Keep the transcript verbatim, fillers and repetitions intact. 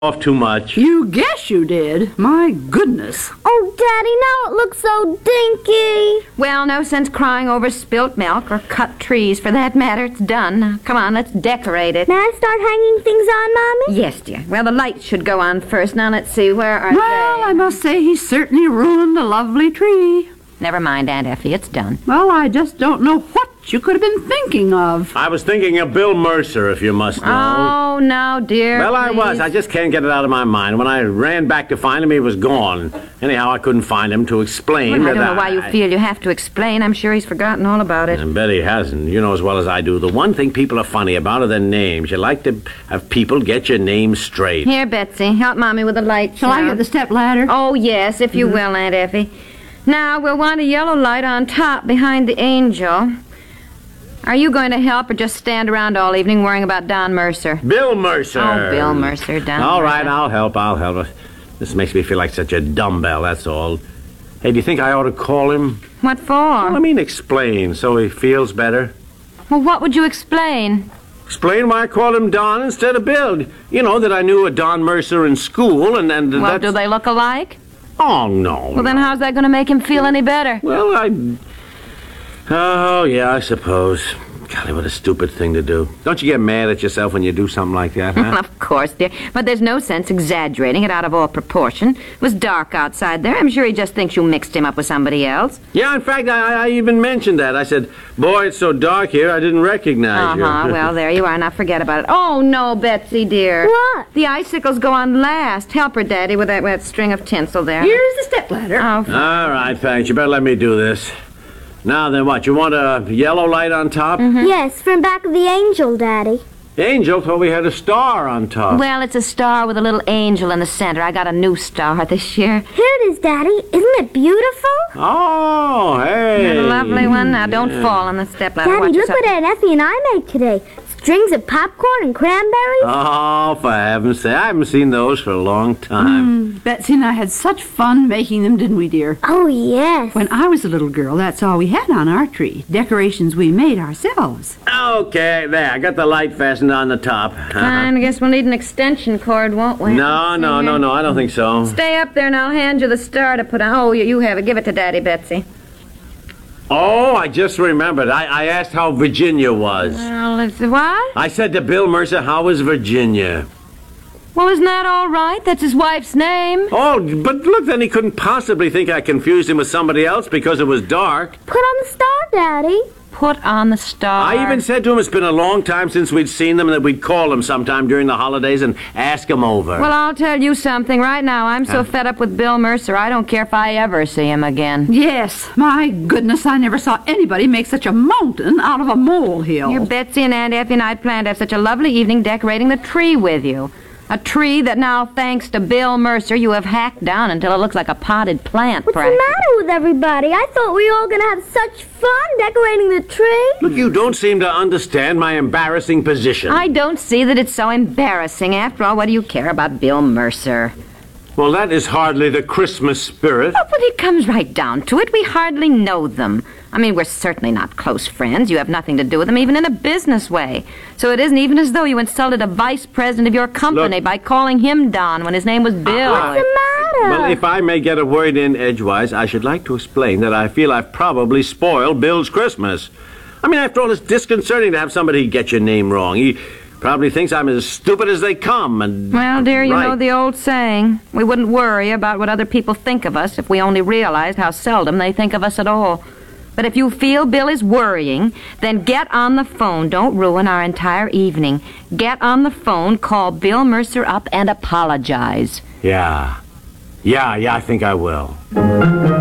off too much. You guess you did. My goodness. Oh, Daddy, now it looks so dinky. Well, no sense crying over spilt milk or cut trees. For that matter, it's done. Now, come on, let's decorate it. May I start hanging things on, Mommy? Yes, dear. Well, the lights should go on first. Now, let's see. Where are Well, they? I must say he certainly ruined a lovely tree. Never mind, Aunt Effie. It's done. Well, I just don't know what you could have been thinking of. I was thinking of Bill Mercer, if you must know. Oh, no, dear. Well, I please. was. I just can't get it out of my mind. When I ran back to find him, he was gone. Anyhow, I couldn't find him to explain Well, I that don't know why you feel you have to explain. I'm sure he's forgotten all about it. I bet he hasn't. You know as well as I do. The one thing people are funny about are their names. You like to have people get your name straight. Here, Betsy, help Mommy with the lights. Shall I now. get the step ladder? Oh, yes, if you will, Aunt Effie. Now, we'll want a yellow light on top behind the angel. Are you going to help or just stand around all evening worrying about Don Mercer? Bill Mercer. Oh, Bill Mercer, Don All right, Mercer. I'll help. I'll help. This makes me feel like such a dumbbell, that's all. Hey, do you think I ought to call him? What for? Well, I mean, explain so he feels better. Well, what would you explain? Explain why I called him Don instead of Bill. You know, that I knew a Don Mercer in school, and... and Well, that's... do they look alike? Oh, no. Well, then how's that going to make him feel any better? Well, I... Oh, yeah, I suppose. Golly, what a stupid thing to do. Don't you get mad at yourself when you do something like that, huh? Of course, dear. But there's no sense exaggerating it out of all proportion. It was dark outside there. I'm sure he just thinks you mixed him up with somebody else. Yeah, in fact, I, I even mentioned that. I said, boy, it's so dark here, I didn't recognize you. Uh-huh. Well, there you are. Now forget about it. Oh, no, Betsy, dear. What? The icicles go on last. Help her, Daddy, with that, with that string of tinsel there. Here's the step ladder. Oh, All right, thanks. You better let me do this. Now then, what? You want a yellow light on top? Mm-hmm. Yes, from back of the angel, Daddy. The angel thought we had a star on top. well, it's a star with a little angel in the center. I got a new star this year. Here it is, Daddy. Isn't it beautiful? Oh, hey. A lovely one. Now, don't fall on the step ladder. Daddy, Watch look yourself. what Aunt Effie and I made today. Strings of popcorn and cranberries. Oh, for heaven's sake. I haven't seen those for a long time. Mm, Betsy and I had such fun making them, didn't we, dear? Oh, yes. When I was a little girl, that's all we had on our tree. Decorations we made ourselves. Okay, there. I got the light fastened on the top. Fine, I guess we'll need an extension cord, won't we? No, no, no, no. I don't think so. Stay up there and I'll hand you the star to put on. Oh, you, you have it. Give it to Daddy, Betsy. Oh, I just remembered. I, I asked how Virginia was. Well, it's what? I said to Bill Mercer, how is Virginia? Well, isn't that all right? That's his wife's name. Oh, but look, then he couldn't possibly think I confused him with somebody else because it was dark. Put on the star, Daddy. Put on the star. I even said to him it's been a long time since we'd seen them and that we'd call him sometime during the holidays and ask him over. Well, I'll tell you something. Right now, I'm so Huh? fed up with Bill Mercer, I don't care if I ever see him again. Yes, my goodness, I never saw anybody make such a mountain out of a molehill. Here, Betsy and Aunt Effie and I planned to have such a lovely evening decorating the tree with you. A tree that now, thanks to Bill Mercer, you have hacked down until it looks like a potted plant. What's practically. the matter with everybody? I thought we were all going to have such fun decorating the tree. Look, you don't seem to understand my embarrassing position. I don't see that it's so embarrassing. After all, what do you care about Bill Mercer? Well, that is hardly the Christmas spirit. Oh, but it comes right down to it. We hardly know them. I mean, we're certainly not close friends. You have nothing to do with them, even in a business way. So it isn't even as though you insulted a vice president of your company Look- by calling him Don when his name was Bill. Uh-uh. What's the matter? Well, if I may get a word in edgewise, I should like to explain that I feel I've probably spoiled Bill's Christmas. I mean, after all, it's disconcerting to have somebody get your name wrong. He probably thinks I'm as stupid as they come, and... Well, dear, you Right. know the old saying. We wouldn't worry about what other people think of us if we only realized how seldom they think of us at all. But if you feel Bill is worrying, then get on the phone. Don't ruin our entire evening. Get on the phone, call Bill Mercer up, and apologize. Yeah. Yeah, yeah, I think I will.